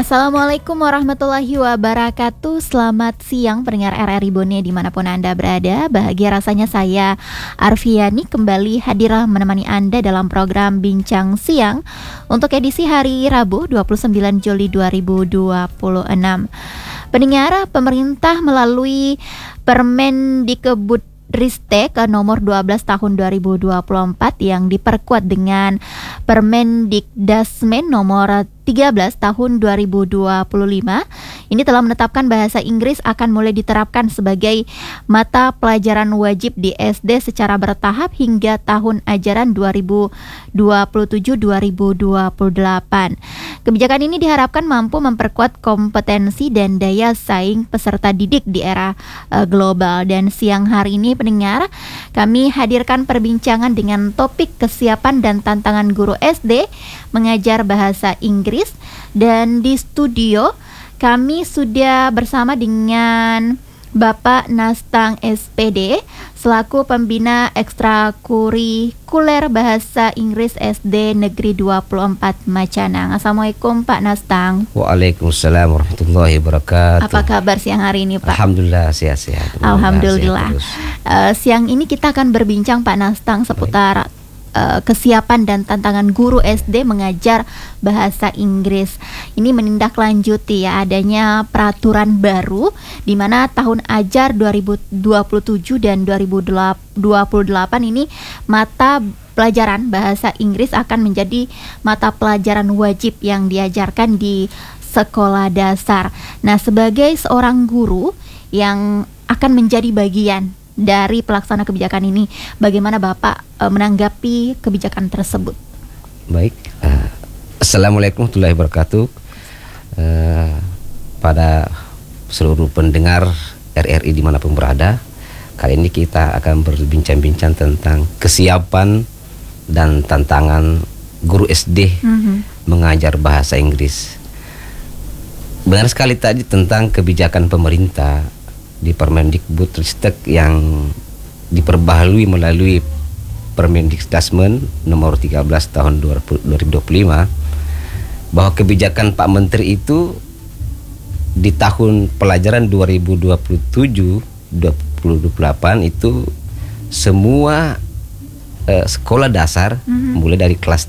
Assalamualaikum warahmatullahi wabarakatuh. Selamat siang pendengar RRI Bone dimanapun Anda berada. Bahagia rasanya saya Arfiani kembali hadir menemani Anda dalam program Bincang Siang untuk edisi hari Rabu 29 Juli 2026. Pendengar, pemerintah melalui Permendikbud Ristek nomor 12 tahun 2024 yang diperkuat dengan Permendikdasmen nomor 13 tahun 2025 ini telah menetapkan bahasa Inggris akan mulai diterapkan sebagai mata pelajaran wajib di SD secara bertahap hingga tahun ajaran 2027-2028. Kebijakan ini diharapkan mampu memperkuat kompetensi dan daya saing peserta didik di era global. Dan siang hari ini pendengar, kami hadirkan perbincangan dengan topik kesiapan dan tantangan guru SD mengajar bahasa Inggris. Dan di studio kami sudah bersama dengan Bapak Nastang SPD selaku pembina ekstrakurikuler bahasa Inggris SD Negeri 24 Macanang. Assalamualaikum Pak Nastang. Waalaikumsalam warahmatullahi wabarakatuh. Apa kabar siang hari ini Pak? Alhamdulillah sehat-sehat. Alhamdulillah. Siang ini kita akan berbincang Pak Nastang seputar kesiapan dan tantangan guru SD mengajar bahasa Inggris. Ini menindaklanjuti ya adanya peraturan baru di mana tahun ajar 2027 dan 2028 ini mata pelajaran bahasa Inggris akan menjadi mata pelajaran wajib yang diajarkan di sekolah dasar. Nah, sebagai seorang guru yang akan menjadi bagian dari pelaksana kebijakan ini, bagaimana Bapak menanggapi kebijakan tersebut? Baik, Assalamualaikum warahmatullahi wabarakatuh. Pada seluruh pendengar RRI dimanapun berada, kali ini kita akan berbincang-bincang tentang kesiapan dan tantangan guru SD mengajar bahasa Inggris. Benar sekali tadi tentang kebijakan pemerintah di Permendikbud Ristek yang diperbaharui melalui Permendikdasmen nomor 13 tahun 2025, bahwa kebijakan Pak Menteri itu di tahun pelajaran 2027-2028 itu semua sekolah dasar mulai dari kelas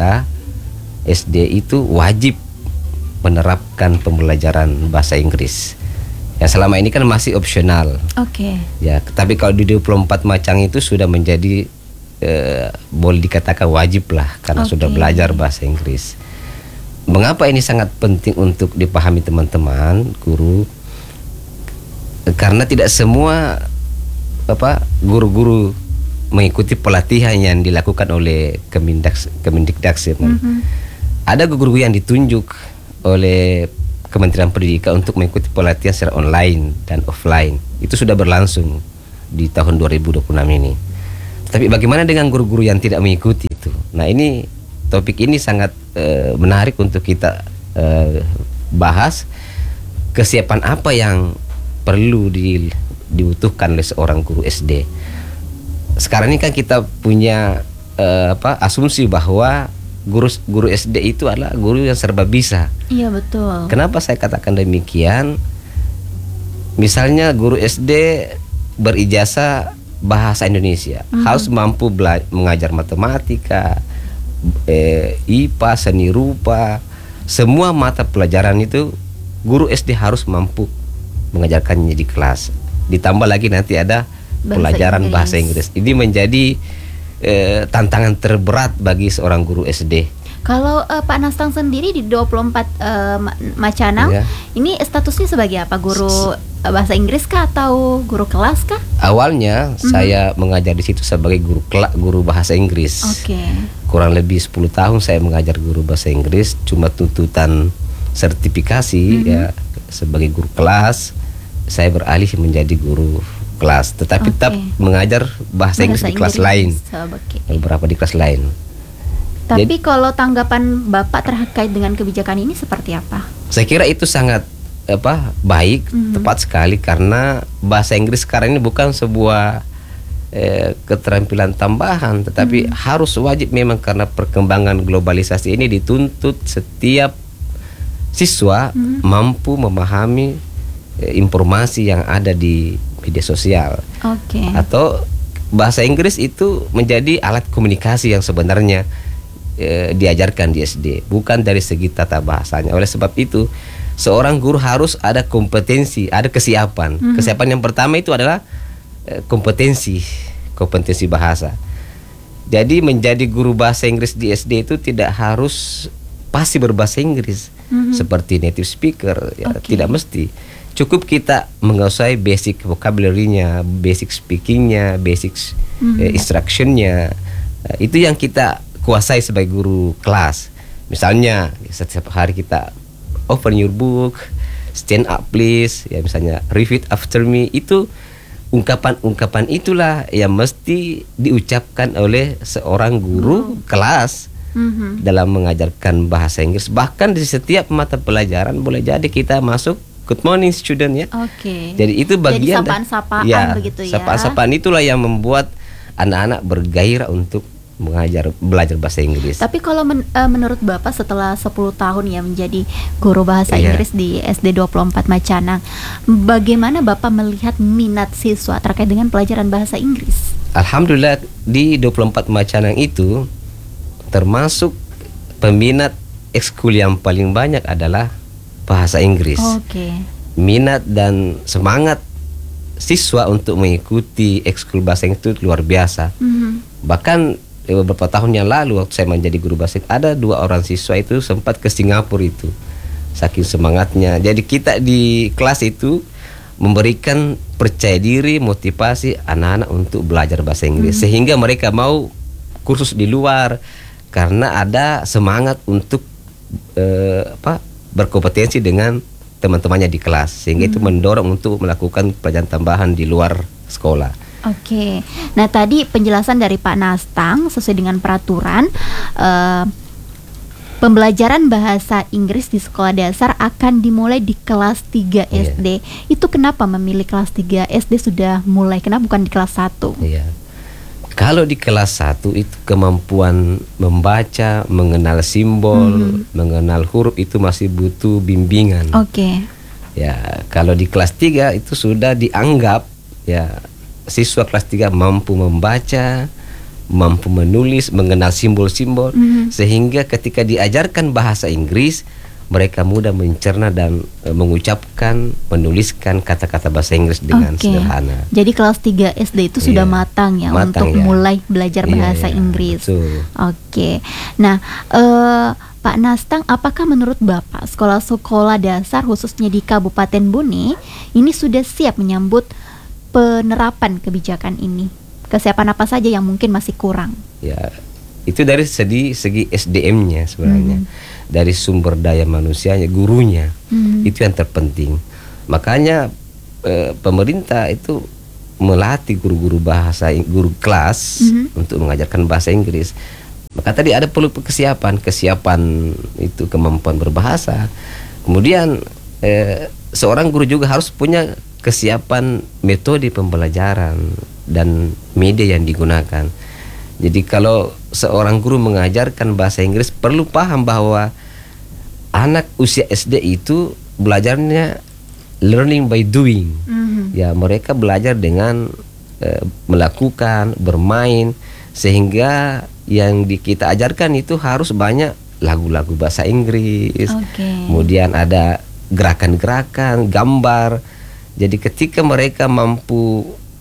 3 SD itu wajib menerapkan pembelajaran bahasa Inggris. Ya, selama ini kan masih opsional. Oke. Ya, tapi kalau di 24 Macang itu sudah menjadi boleh dikatakan wajib lah karena sudah belajar bahasa Inggris. Mengapa ini sangat penting untuk dipahami teman-teman guru? Karena tidak semua guru-guru mengikuti pelatihan yang dilakukan oleh Kemendikdasmen. Ada guru-guru yang ditunjuk oleh Kementerian Pendidikan untuk mengikuti pelatihan secara online dan offline. Itu sudah berlangsung di tahun 2026 ini. Tapi bagaimana dengan guru-guru yang tidak mengikuti itu? Nah, ini topik ini sangat menarik untuk kita bahas. Kesiapan apa yang perlu dibutuhkan oleh seorang guru SD? Sekarang ini kan kita punya asumsi bahwa guru SD itu adalah guru yang serba bisa. Iya, betul. Kenapa saya katakan demikian? Misalnya guru SD berijazah bahasa Indonesia, harus mampu mengajar matematika, IPA, seni rupa, semua mata pelajaran itu guru SD harus mampu mengajarkannya di kelas. Ditambah lagi nanti ada pelajaran bahasa Inggris. Ini menjadi tantangan terberat bagi seorang guru SD. Kalau Pak Nastang sendiri di 24 Macanang, ini statusnya sebagai apa? Guru bahasa Inggris kah atau guru kelas kah? Awalnya saya mengajar di situ sebagai guru bahasa Inggris. Kurang lebih 10 tahun saya mengajar guru bahasa Inggris, cuma tuntutan sertifikasi ya sebagai guru kelas, saya beralih menjadi guru kelas, tetapi tetap mengajar bahasa Inggris di kelas lain, beberapa di kelas lain. Tapi jadi, kalau tanggapan Bapak terkait dengan kebijakan ini seperti apa? Saya kira itu sangat baik, tepat sekali, karena bahasa Inggris sekarang ini bukan sebuah keterampilan tambahan, tetapi harus wajib memang, karena perkembangan globalisasi ini dituntut setiap siswa mampu memahami informasi yang ada di media sosial. Oke. Atau bahasa Inggris itu menjadi alat komunikasi yang sebenarnya diajarkan di SD, bukan dari segi tata bahasanya. Oleh sebab itu, seorang guru harus ada kompetensi, ada kesiapan. Kesiapan yang pertama itu adalah kompetensi bahasa. Jadi menjadi guru bahasa Inggris di SD itu tidak harus pasti berbahasa Inggris seperti native speaker, ya, tidak mesti. Cukup kita menguasai basic vocabulary-nya, basic speaking-nya, basic instruction-nya. Itu yang kita kuasai sebagai guru kelas. Misalnya setiap hari kita open your book, stand up please, ya misalnya repeat after me. Itu ungkapan-ungkapan itulah yang mesti diucapkan oleh seorang guru kelas dalam mengajarkan bahasa Inggris. Bahkan di setiap mata pelajaran boleh jadi kita masuk good morning student, ya. Oke. Jadi itu bagian jadi sapaan-sapaan begitu ya. Sapaan-sapaan itulah yang membuat anak-anak bergairah untuk belajar bahasa Inggris. Tapi kalau menurut Bapak setelah 10 tahun ya menjadi guru bahasa Inggris di SD 24 Macanang, bagaimana Bapak melihat minat siswa terkait dengan pelajaran bahasa Inggris? Alhamdulillah di 24 Macanang itu termasuk peminat ekskul yang paling banyak adalah bahasa Inggris. Oke. Minat dan semangat siswa untuk mengikuti ekskul bahasa Inggris itu luar biasa. Bahkan beberapa tahun yang lalu waktu saya menjadi guru bahasa Inggris, ada 2 orang siswa itu sempat ke Singapura itu, saking semangatnya. Jadi kita di kelas itu memberikan percaya diri, motivasi anak-anak untuk belajar bahasa Inggris, sehingga mereka mau kursus di luar karena ada semangat untuk berkompetensi dengan teman-temannya di kelas, sehingga itu mendorong untuk melakukan pelajaran tambahan di luar sekolah. Oke. Nah, tadi penjelasan dari Pak Nastang sesuai dengan peraturan pembelajaran bahasa Inggris di sekolah dasar akan dimulai di kelas 3 SD. Itu kenapa memilih kelas 3 SD sudah mulai? Kenapa bukan di kelas 1? Iya. Kalau di kelas 1 itu kemampuan membaca, mengenal simbol, mengenal huruf itu masih butuh bimbingan. Oke. Ya, kalau di kelas 3 itu sudah dianggap ya siswa kelas 3 mampu membaca, mampu menulis, mengenal simbol-simbol, sehingga ketika diajarkan bahasa Inggris mereka mudah mencerna dan mengucapkan, menuliskan kata-kata bahasa Inggris dengan sederhana. Jadi kelas 3 SD itu sudah matang ya untuk mulai belajar bahasa Inggris. Betul. Oke. Nah, Pak Nastang, apakah menurut Bapak sekolah-sekolah dasar khususnya di Kabupaten Bone ini sudah siap menyambut penerapan kebijakan ini? Kesiapan apa saja yang mungkin masih kurang? Ya, itu dari segi SDM-nya sebenarnya, dari sumber daya manusianya, gurunya, itu yang terpenting. Makanya pemerintah itu melatih guru-guru bahasa, guru kelas untuk mengajarkan bahasa Inggris. Maka tadi ada perlu kesiapan itu kemampuan berbahasa. Kemudian seorang guru juga harus punya kesiapan metode pembelajaran dan media yang digunakan. Jadi kalau seorang guru mengajarkan bahasa Inggris perlu paham bahwa anak usia SD itu belajarnya learning by doing. Ya, mereka belajar dengan melakukan, bermain, sehingga yang kita ajarkan itu harus banyak lagu-lagu bahasa Inggris. Kemudian ada gerakan-gerakan, gambar. Jadi ketika mereka mampu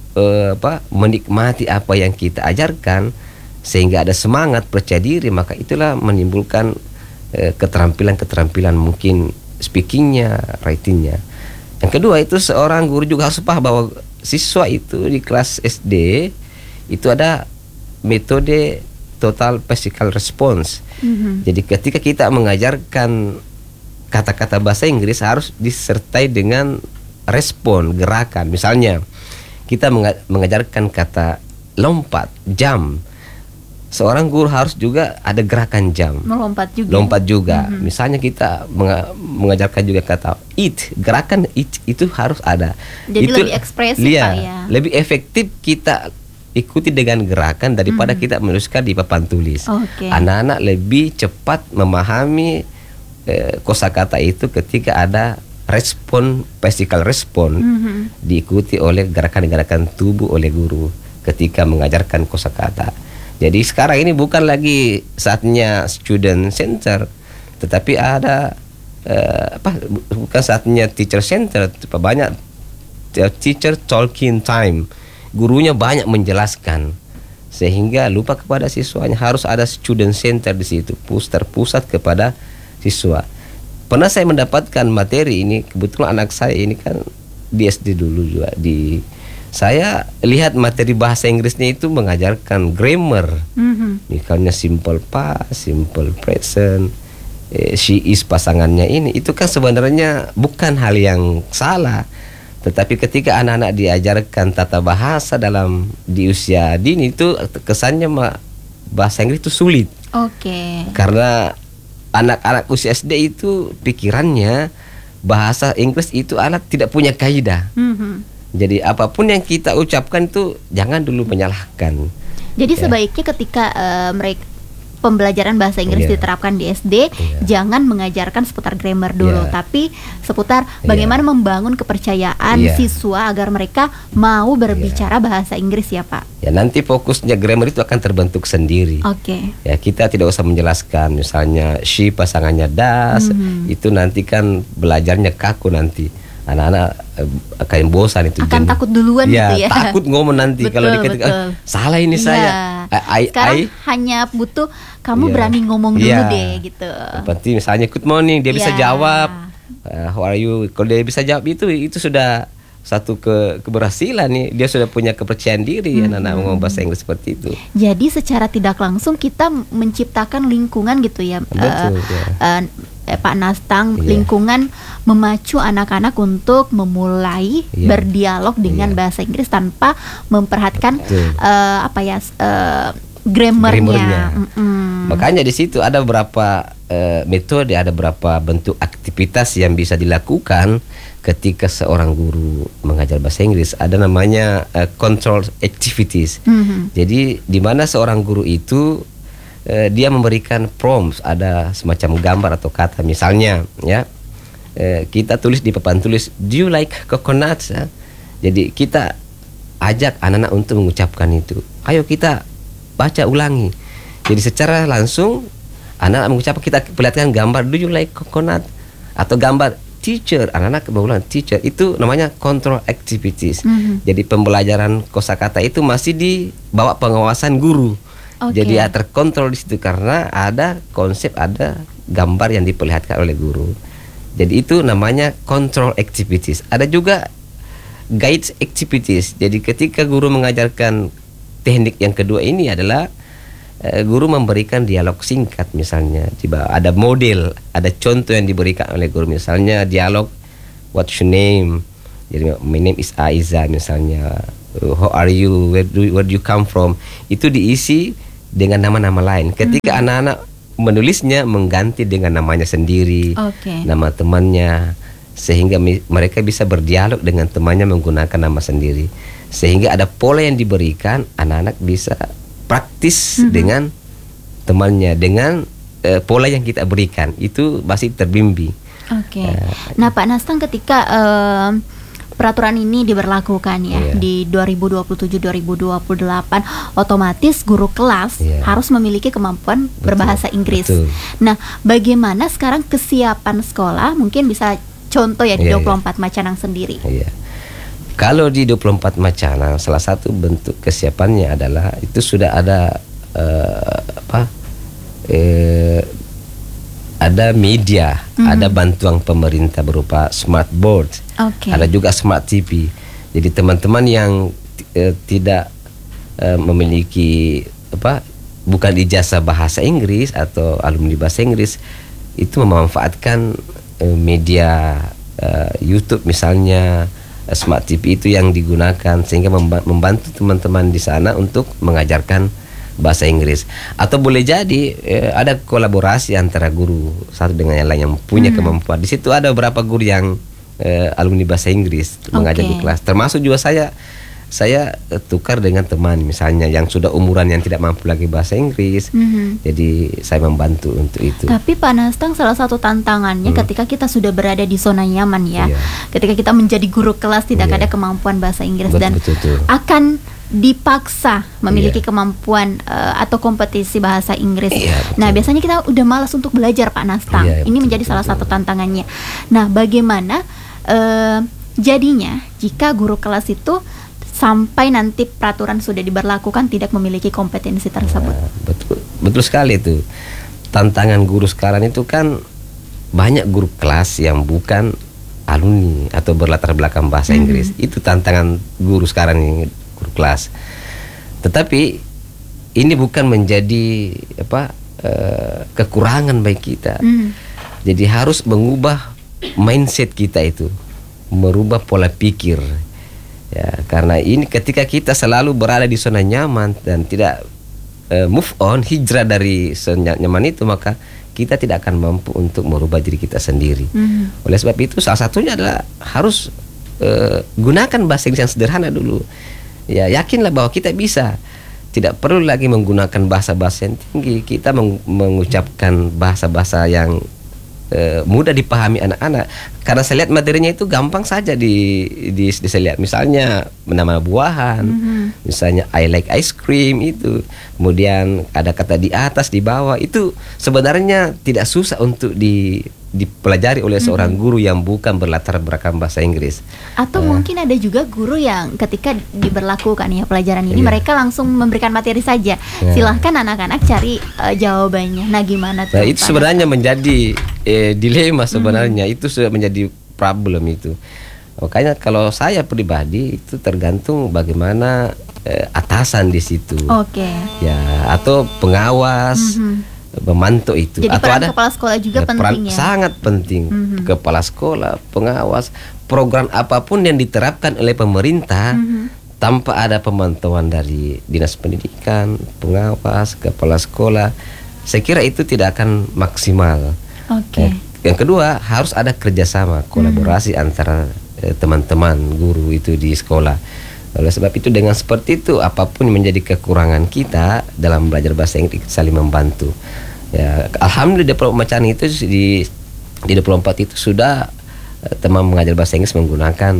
menikmati apa yang kita ajarkan sehingga ada semangat, percaya diri, maka itulah menimbulkan keterampilan-keterampilan mungkin speakingnya, writingnya. Yang kedua itu seorang guru juga harus paham bahwa siswa itu di kelas SD itu ada metode total physical response. Jadi ketika kita mengajarkan kata-kata bahasa Inggris harus disertai dengan respon, gerakan. Misalnya kita mengajarkan kata lompat, jump. Seorang guru harus juga ada gerakan jump. Lompat juga. Misalnya kita mengajarkan juga kata eat, gerakan eat itu harus ada. Jadi itu lebih ekspresif Pak ya. Lebih efektif kita ikuti dengan gerakan daripada kita menuliskan di papan tulis. Anak-anak lebih cepat memahami kosakata itu ketika ada respon, physical respon, diikuti oleh gerakan-gerakan tubuh oleh guru ketika mengajarkan kosakata. Jadi sekarang ini bukan lagi saatnya student center, tetapi ada bukan saatnya teacher center, banyak teacher talking time. Gurunya banyak menjelaskan sehingga lupa kepada siswanya. Harus ada student center di situ, terpusat kepada siswa. Pernah saya mendapatkan materi ini, kebetulan anak saya ini kan di SD dulu juga. Saya lihat materi bahasa Inggrisnya itu mengajarkan grammar, misalnya simple past, simple present, she is pasangannya ini. Itu kan sebenarnya bukan hal yang salah, tetapi ketika anak-anak diajarkan tata bahasa di usia dini itu kesannya bahasa Inggris itu sulit. Karena anak-anak usia SD itu pikirannya bahasa Inggris itu anak tidak punya kaidah. Jadi apapun yang kita ucapkan itu jangan dulu menyalahkan. Jadi sebaiknya ketika mereka pembelajaran bahasa Inggris diterapkan di SD, jangan mengajarkan seputar grammar dulu, tapi seputar bagaimana membangun kepercayaan siswa agar mereka mau berbicara bahasa Inggris ya Pak. Ya, nanti fokusnya grammar itu akan terbentuk sendiri. Ya, kita tidak usah menjelaskan misalnya she pasangannya das, itu nanti kan belajarnya kaku nanti. Anak-anak akan bosan itu, akan takut duluan gitu ya. Takut ngomong nanti kalau diketik salah ini saya. Sekarang hanya butuh kamu berani ngomong dulu deh gitu. Seperti misalnya good morning, dia bisa jawab how are you. Kalau dia bisa jawab itu sudah satu keberhasilan nih. Dia sudah punya kepercayaan diri anak-anak ngomong bahasa Inggris seperti itu. Jadi secara tidak langsung kita menciptakan lingkungan gitu ya. Betul, Pak Nastang, lingkungan memacu anak-anak untuk memulai berdialog dengan bahasa Inggris tanpa memperhatikan grammarnya. Makanya di situ ada beberapa metode, ada beberapa bentuk aktivitas yang bisa dilakukan ketika seorang guru mengajar bahasa Inggris. Ada namanya control activities. Jadi di mana seorang guru itu dia memberikan prompts, ada semacam gambar atau kata, misalnya kita tulis di papan tulis, do you like coconuts? Jadi kita ajak anak-anak untuk mengucapkan itu. Ayo kita baca ulangi. Jadi secara langsung anak-anak mengucapkan, kita perlihatkan gambar do you like coconut atau gambar teacher, anak-anak berulang teacher. Itu namanya control activities. Jadi pembelajaran kosakata itu masih di bawah pengawasan guru. Jadi terkontrol di situ karena ada konsep, ada gambar yang diperlihatkan oleh guru. Jadi itu namanya control activities. Ada juga guide activities. Jadi ketika guru mengajarkan teknik yang kedua ini adalah guru memberikan dialog singkat misalnya. Ada model, ada contoh yang diberikan oleh guru, misalnya dialog what's your name. Jadi my name is Aiza misalnya. How are you? Where do you come from? Itu diisi dengan nama-nama lain. Ketika anak-anak menulisnya mengganti dengan namanya sendiri, nama temannya, sehingga mereka bisa berdialog dengan temannya menggunakan nama sendiri. Sehingga ada pola yang diberikan, anak-anak bisa praktis dengan temannya dengan pola yang kita berikan. Itu masih terbimbing. Nah Pak Nastang, ketika peraturan ini diberlakukan di 2027-2028, otomatis guru kelas harus memiliki kemampuan berbahasa Inggris. Nah, bagaimana sekarang kesiapan sekolah? Mungkin bisa contoh di 24 Macanang sendiri. Kalau di 24 Macanang, salah satu bentuk kesiapannya adalah itu sudah ada ada media, ada bantuan pemerintah berupa smart board, ada juga smart TV. Jadi teman-teman yang tidak memiliki bukan ijazah bahasa Inggris atau alumni bahasa Inggris, itu memanfaatkan media YouTube misalnya, smart TV itu yang digunakan sehingga membantu teman-teman di sana untuk mengajarkan bahasa Inggris. Atau boleh jadi ada kolaborasi antara guru satu dengan yang lain yang punya kemampuan. Di situ ada beberapa guru yang alumni bahasa Inggris mengajar di kelas. Termasuk juga saya saya tukar dengan teman misalnya yang sudah umuran yang tidak mampu lagi bahasa Inggris. Jadi saya membantu untuk itu. Tapi Pak Nastang, salah satu tantangannya ketika kita sudah berada di zona nyaman ya, Iya. ketika kita menjadi guru kelas tidak Iya. ada kemampuan bahasa Inggris Betul, dan betul. akan dipaksa memiliki Iya. kemampuan atau kompetisi bahasa Inggris. Iya, betul. Nah, biasanya kita udah malas untuk belajar Pak Nastang. Iya, Ini betul, menjadi betul, salah satu betul. tantangannya. Nah, bagaimana jadinya jika guru kelas itu sampai nanti peraturan sudah diberlakukan tidak memiliki kompetensi tersebut? Nah, betul sekali itu. Tantangan guru sekarang itu kan banyak guru kelas yang bukan alumni atau berlatar belakang bahasa Inggris. Itu tantangan guru sekarang ini, guru kelas. Tetapi ini bukan menjadi kekurangan bagi kita. Jadi harus mengubah mindset kita itu, merubah pola pikir. Ya, karena ini ketika kita selalu berada di zona nyaman dan tidak move on, hijrah dari zona nyaman itu, maka kita tidak akan mampu untuk merubah diri kita sendiri. Oleh sebab itu salah satunya adalah harus gunakan bahasa Inggris yang sederhana dulu. Ya, yakinlah bahwa kita bisa. Tidak perlu lagi menggunakan bahasa-bahasa yang tinggi. Kita mengucapkan bahasa-bahasa yang mudah dipahami anak-anak. Karena saya lihat materinya itu gampang saja saya lihat. Misalnya nama buahan, misalnya I like ice cream itu. Kemudian ada kata di atas, di bawah. Itu sebenarnya tidak susah untuk dipelajari oleh seorang guru yang bukan berlatar belakang bahasa Inggris. Atau mungkin ada juga guru yang ketika diberlakukan ya pelajaran ini Iya. mereka langsung memberikan materi saja. Silahkan anak-anak cari jawabannya. Nah, gimana tuh? Nah, itu Pak sebenarnya menjadi dilema sebenarnya. Itu sudah menjadi problem itu. Makanya kalau saya pribadi itu tergantung bagaimana atasan di situ. Oke. Ya, atau pengawas, memantau itu. Jadi atau peran kepala sekolah juga penting ya. Sangat penting. Kepala sekolah, pengawas, program apapun yang diterapkan oleh pemerintah tanpa ada pemantauan dari dinas pendidikan, pengawas, kepala sekolah, saya kira itu tidak akan maksimal. Oke. Yang kedua, harus ada kerjasama, kolaborasi antara teman-teman guru itu di sekolah. Oleh sebab itu dengan seperti itu, apapun yang menjadi kekurangan kita dalam belajar bahasa Inggris, saling membantu. Ya, alhamdulillah di pembacaan itu di 24 itu sudah teman mengajar bahasa Inggris menggunakan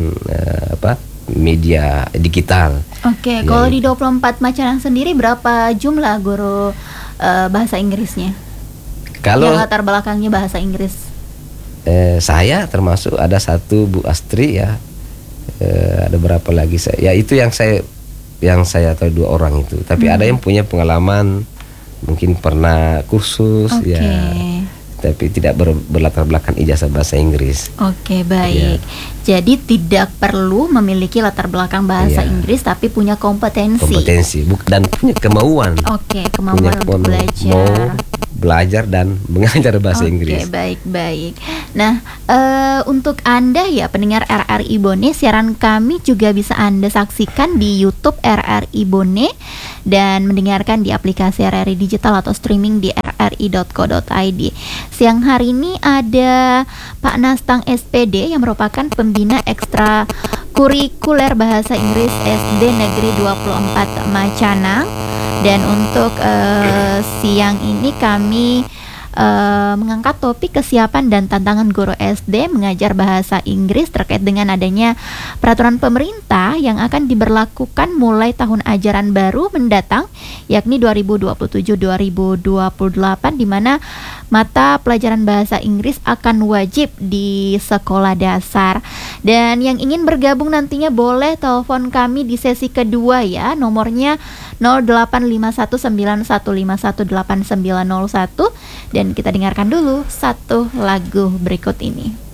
media digital. Oke, Ya, kalau di 24 Macanang sendiri berapa jumlah guru bahasa Inggrisnya? Kalau Yang latar belakangnya bahasa Inggris. saya termasuk ada satu Bu Astri ya. Ada berapa lagi saya? Ya itu yang saya tahu 2 orang itu. Tapi ada yang punya pengalaman, mungkin pernah kursus ya. Tapi tidak berlatar belakang ijazah bahasa Inggris. Oke, baik. Jadi tidak perlu memiliki latar belakang bahasa Iya. Inggris, tapi punya kompetensi. Dan punya kemauan. Oke, kemauan untuk belajar. Mau belajar dan mengajar bahasa Inggris. Oke, baik. Nah, untuk Anda ya pendengar RRI Bone, siaran kami juga bisa Anda saksikan di YouTube RRI Bone dan mendengarkan di aplikasi RRI Digital atau streaming di rri.co.id. Siang hari ini ada Pak Nastang SPD yang merupakan pembina ekstra kurikuler bahasa Inggris SD Negeri 24 Macanang. Dan untuk siang ini kami mengangkat topik kesiapan dan tantangan guru SD mengajar bahasa Inggris terkait dengan adanya peraturan pemerintah yang akan diberlakukan mulai tahun ajaran baru mendatang, yakni 2027-2028, di mana mata pelajaran bahasa Inggris akan wajib di sekolah dasar. Dan yang ingin bergabung nantinya boleh telepon kami di sesi kedua ya, nomornya 085191518901. Dan kita dengarkan dulu satu lagu berikut ini.